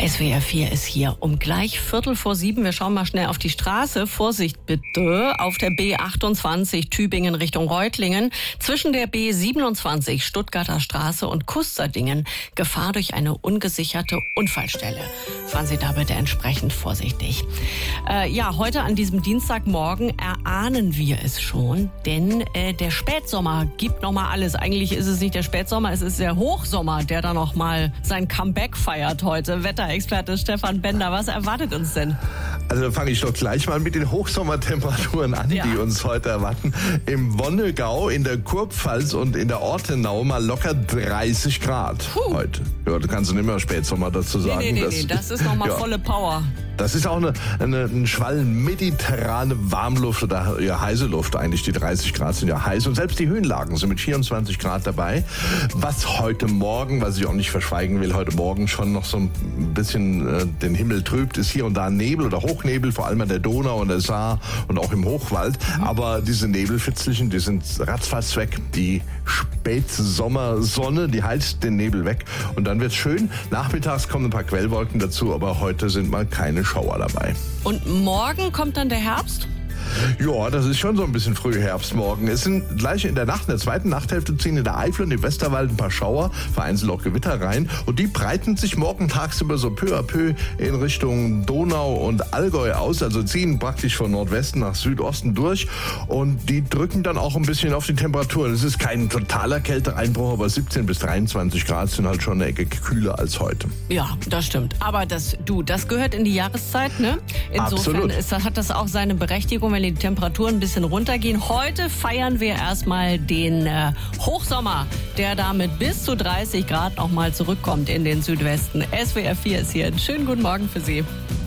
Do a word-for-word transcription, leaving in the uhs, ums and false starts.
S W R vier ist hier um gleich Viertel vor sieben. Wir schauen mal schnell auf die Straße. Vorsicht bitte auf der B achtundzwanzig Tübingen Richtung Reutlingen. Zwischen der B siebenundzwanzig Stuttgarter Straße und Kusterdingen Gefahr durch eine ungesicherte Unfallstelle. Fahren Sie da bitte entsprechend vorsichtig. Äh, ja, heute an diesem Dienstagmorgen erahnen wir es schon, denn äh, der Spätsommer gibt noch mal alles. Eigentlich ist es nicht der Spätsommer, es ist der Hochsommer, der da noch mal sein Comeback feiert heute. Wetterexperte Stefan Bender, was erwartet uns denn? Also fange ich doch gleich mal mit den Hochsommertemperaturen an, ja. die uns heute erwarten. Im Wonnegau, in der Kurpfalz und in der Ortenau mal locker dreißig Grad Puh. heute. Ja, da kannst du nicht mehr Spätsommer dazu sagen. Nee, nee, nee, das, nee, das ist nochmal ja. volle Power. Das ist auch eine, eine, ein Schwall mediterrane Warmluft oder ja, heiße Luft eigentlich. Die dreißig Grad sind ja heiß und selbst die Höhenlagen sind mit vierundzwanzig Grad dabei. Was heute Morgen, was ich auch nicht verschweigen will, heute Morgen schon noch so ein bisschen äh, den Himmel trübt, ist hier und da Nebel oder Hochnebel, vor allem an der Donau und der Saar und auch im Hochwald. Mhm. Aber diese Nebelfitzelchen, die sind ratzfatz weg. Die Spätsommersonne, die heizt den Nebel weg und dann wird's schön. Nachmittags kommen ein paar Quellwolken dazu, aber heute sind mal keine Schauer dabei. Und morgen kommt dann der Herbst? Ja, das ist schon so ein bisschen Frühherbst morgen. Es sind gleich in der Nacht, in der zweiten Nachthälfte ziehen in der Eifel und im Westerwald ein paar Schauer, vereinzelt auch Gewitter rein. Und die breiten sich morgen tagsüber so peu à peu in Richtung Donau und Allgäu aus. Also ziehen praktisch von Nordwesten nach Südosten durch. Und die drücken dann auch ein bisschen auf die Temperaturen. Es ist kein totaler Kälteeinbruch, aber siebzehn bis dreiundzwanzig Grad sind halt schon eine Ecke kühler als heute. Ja, das stimmt. Aber das, du, das gehört in die Jahreszeit, ne? Insofern ist, hat das auch seine Berechtigung, wenn die Temperaturen ein bisschen runtergehen. Heute feiern wir erstmal den äh, Hochsommer, der damit bis zu dreißig Grad nochmal zurückkommt in den Südwesten. S W R vier ist hier. Einen schönen guten Morgen für Sie.